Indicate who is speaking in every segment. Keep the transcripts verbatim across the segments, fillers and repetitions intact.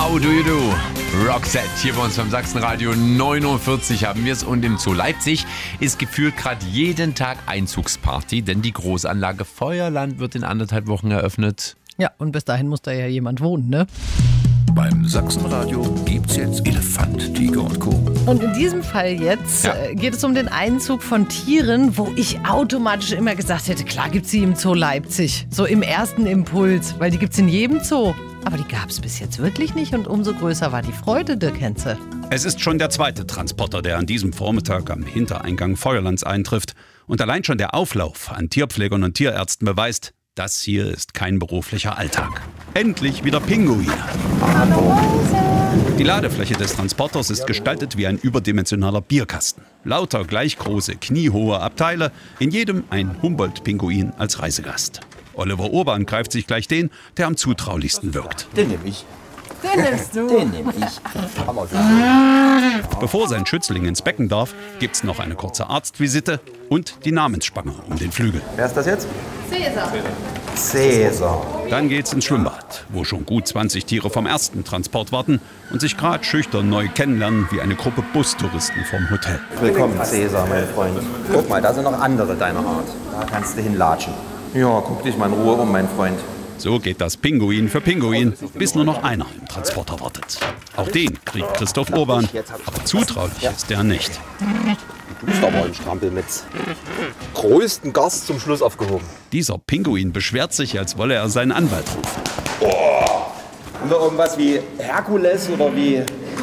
Speaker 1: How do you do? Roxette hier bei uns beim Sachsenradio neunundvierzig haben wir es und im Zoo Leipzig ist gefühlt gerade jeden Tag Einzugsparty, denn die Großanlage Feuerland wird in anderthalb Wochen eröffnet.
Speaker 2: Ja, und bis dahin muss da ja jemand wohnen, ne?
Speaker 3: Beim Sachsenradio gibt's jetzt Elefant, Tiger und Co.
Speaker 2: Und in diesem Fall jetzt
Speaker 1: Ja.
Speaker 2: äh, geht es um den Einzug von Tieren, wo ich automatisch immer gesagt hätte, klar gibt's sie im Zoo Leipzig. So im ersten Impuls, weil die gibt's in jedem Zoo. Aber die gab's bis jetzt wirklich nicht und umso größer war die Freude der Kenze.
Speaker 4: Es ist schon der zweite Transporter, der an diesem Vormittag am Hintereingang Feuerlands eintrifft. Und allein schon der Auflauf an Tierpflegern und Tierärzten beweist, das hier ist kein beruflicher Alltag. Endlich wieder Pinguine. Die Ladefläche des Transporters ist gestaltet wie ein überdimensionaler Bierkasten. Lauter gleich große, kniehohe Abteile, in jedem ein Humboldt-Pinguin als Reisegast. Oliver Urban greift sich gleich den, der am zutraulichsten wirkt.
Speaker 5: Den nehme ich.
Speaker 2: Den nimmst du.
Speaker 5: Den nehme ich. Aber so.
Speaker 4: Bevor sein Schützling ins Becken darf, gibt's noch eine kurze Arztvisite und die Namensspange um den Flügel.
Speaker 5: Wer ist das jetzt?
Speaker 2: Cäsar.
Speaker 5: Cäsar.
Speaker 4: Dann geht's ins Schwimmbad, wo schon gut zwanzig Tiere vom ersten Transport warten und sich gerade schüchtern neu kennenlernen wie eine Gruppe Bustouristen vom Hotel.
Speaker 5: Willkommen, Cäsar, mein Freund. Guck mal, da sind noch andere deiner Art. Da kannst du hinlatschen. Ja, guck dich mal in Ruhe um, mein Freund.
Speaker 4: So geht das Pinguin für Pinguin, bis nur noch einer im Transporter wartet. Auch den kriegt Christoph Urban, aber zutraulich ist er nicht.
Speaker 5: Du bist aber ein Strampelmitz. Größten Gast zum Schluss aufgehoben.
Speaker 4: Dieser Pinguin beschwert sich, als wolle er seinen Anwalt rufen.
Speaker 5: Haben wir irgendwas wie Herkules oder wie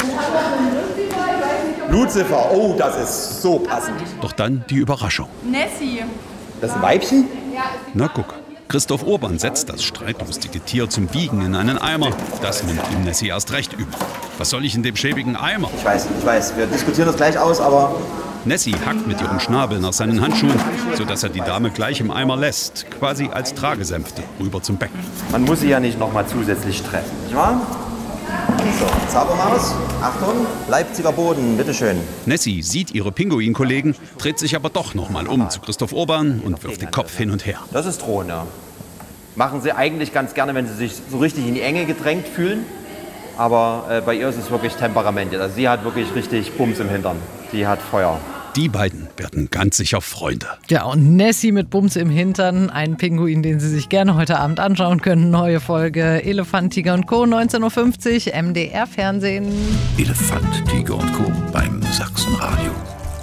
Speaker 5: Lucifer? Oh, das ist so passend.
Speaker 4: Doch dann die Überraschung.
Speaker 6: Nessie.
Speaker 5: Das ist ein Weibchen?
Speaker 4: Na guck, Christoph Urban setzt das streitlustige Tier zum Wiegen in einen Eimer. Das nimmt ihm Nessie erst recht übel. Was soll ich in dem schäbigen Eimer?
Speaker 5: Ich weiß, ich weiß. Wir diskutieren das gleich aus, aber
Speaker 4: Nessie hackt mit ihrem Schnabel nach seinen Handschuhen, sodass er die Dame gleich im Eimer lässt, quasi als Tragesänfte rüber zum Becken.
Speaker 5: man muss sie ja nicht noch mal zusätzlich treffen, nicht wahr? So, Zaubermaus, Achtung, Leipziger Boden, bitteschön.
Speaker 4: Nessie sieht ihre Pinguinkollegen, dreht sich aber doch noch mal um zu Christoph Urban und wirft den Kopf hin und her.
Speaker 5: Das ist Drohne. Machen sie eigentlich ganz gerne, wenn sie sich so richtig in die Enge gedrängt fühlen. Aber äh, bei ihr ist es wirklich Temperament. Also sie hat wirklich richtig Bums im Hintern. Die hat Feuer.
Speaker 4: Die beiden werden ganz sicher Freunde.
Speaker 2: Ja, und Nessie mit Bums im Hintern, ein Pinguin, den Sie sich gerne heute Abend anschauen können. Neue Folge Elefant, Tiger und Co. neunzehn Uhr fünfzig, M D R Fernsehen.
Speaker 3: Elefant, Tiger und Co. beim Sachsenradio.